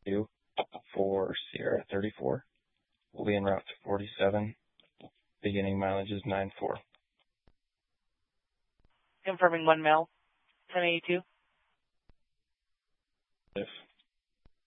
2 for Sierra 34. Will be en route to 47. Beginning mileage is 94. Confirming 1 mile, 1082. If